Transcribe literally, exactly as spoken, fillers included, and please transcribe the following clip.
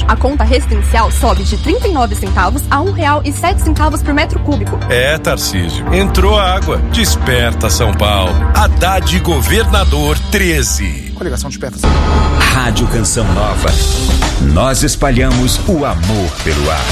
baixo. A conta residencial sobe de trinta e nove centavos a um real e sete centavos por metro cúbico. É, Tarcísio, entrou água. Desperta São Paulo. Haddad Governador treze. Coligação Desperta São Paulo. Rádio Canção Nova. Nós espalhamos o amor pelo ar.